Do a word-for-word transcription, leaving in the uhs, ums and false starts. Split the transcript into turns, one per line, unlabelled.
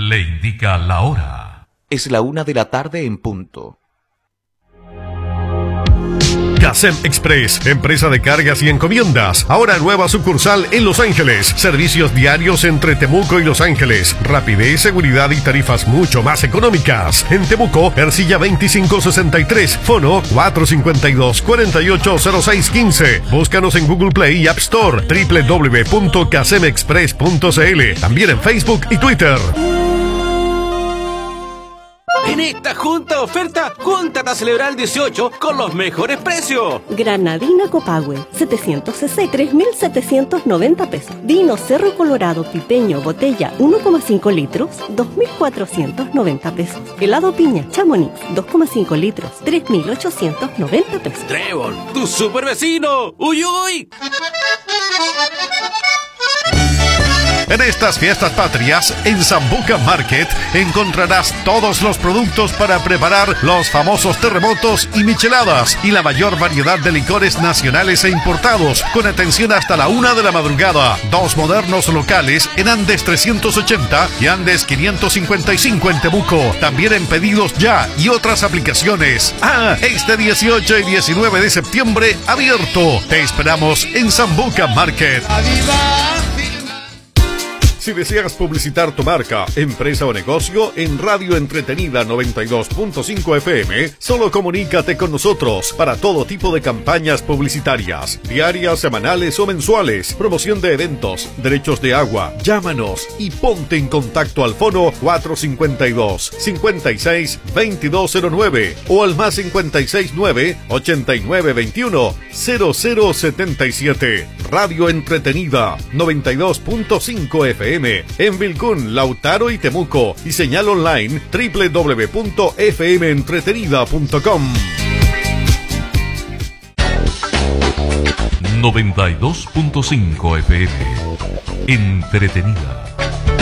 le indica la hora.
Es la una de la tarde en punto.
Casem Express, empresa de cargas y encomiendas. Ahora nueva sucursal en Los Ángeles. Servicios diarios entre Temuco y Los Ángeles. Rapidez, seguridad y tarifas mucho más económicas. En Temuco, Ercilla veinticinco sesenta y tres. Fono cuatro cinco dos, cuatro ocho cero seis uno cinco. Búscanos en Google Play y App Store. doble u doble u doble u punto casem express punto c l. También en Facebook y Twitter.
En esta junta oferta, júntate a celebrar el dieciocho con los mejores precios.
Granadina Copahue, setecientos centilitros, tres mil setecientos noventa pesos. Vino Cerro Colorado Pipeño, botella uno coma cinco litros, dos mil cuatrocientos noventa pesos. Helado Piña Chamonix, dos coma cinco litros, tres mil ochocientos noventa pesos.
Trébol, tu super vecino. ¡Uy, uy!
En estas fiestas patrias, en Sambuca Market, encontrarás todos los productos para preparar los famosos terremotos y micheladas y la mayor variedad de licores nacionales e importados, con atención hasta la una de la madrugada. Dos modernos locales en Andes trescientos ochenta y Andes quinientos cincuenta y cinco en Temuco. También en Pedidos Ya y otras aplicaciones. Ah, este dieciocho y diecinueve de septiembre, abierto. Te esperamos en Sambuca Market. Si deseas publicitar tu marca, empresa o negocio en Radio Entretenida noventa y dos punto cinco F M, solo comunícate con nosotros para todo tipo de campañas publicitarias, diarias, semanales o mensuales, promoción de eventos, derechos de agua. Llámanos y ponte en contacto al fono cuatro cinco dos, cinco seis, veintidós cero nueve o al más cincuenta y seis nueve, ochenta y nueve veintiuno, cero cero setenta y siete. Radio Entretenida noventa y dos punto cinco F M en Vilcún, Lautaro y Temuco, y señal online doble u doble u doble u punto f m entretenida punto com.
noventa y dos punto cinco F M. Entretenida.